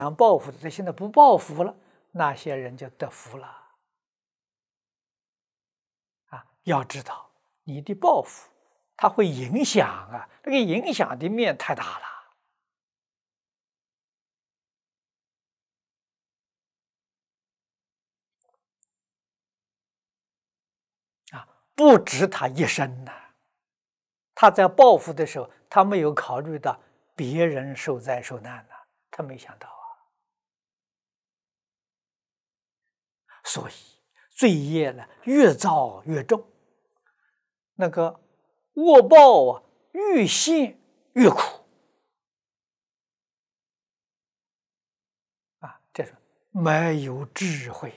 想报复的，他现在不报复了，那些人就得福了。要知道你的报复，它会影响那个影响的面太大了。不止他一生他在报复的时候，他没有考虑到别人受灾受难他没想到所以罪业越造越重，那个恶报越现越苦这是没有智慧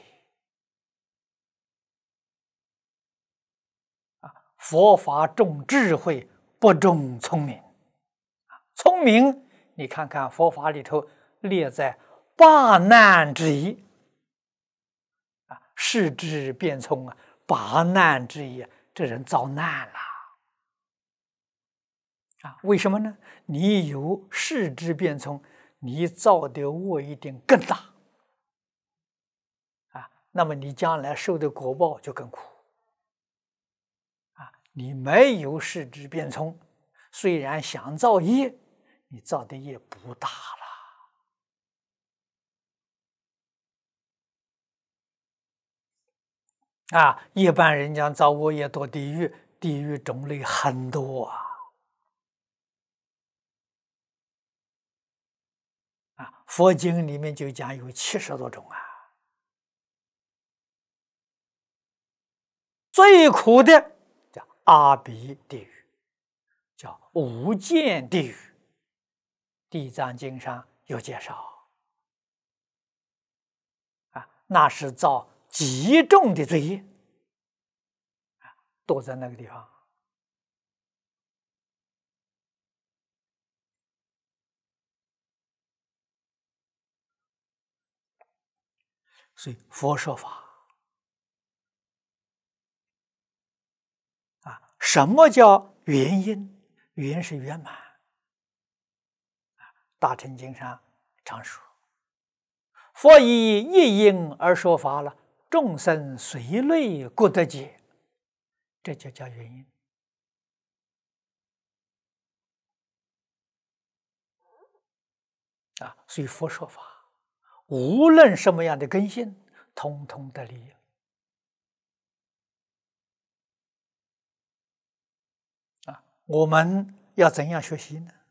佛法重智慧，不重聪明聪明，你看看佛法里头列在八难之一视之变聪八难之一，这人遭难了为什么呢？你有视之变聪，你造的恶一定更大那么你将来受的果报就更苦你没有视之变聪，虽然想造业，你造的业不大了一般人讲造恶业堕地狱，地狱种类很多佛经里面就讲有70多种最苦的叫阿鼻地狱，叫无间地狱，地藏经上有介绍那是造极重的罪业都在那个地方所以佛说法什么叫原因？原是圆满大乘经上常说佛以一因而说法了，众生随类各得解，这就叫原因所以佛说法无论什么样的根性，通通得利益我们要怎样学习呢？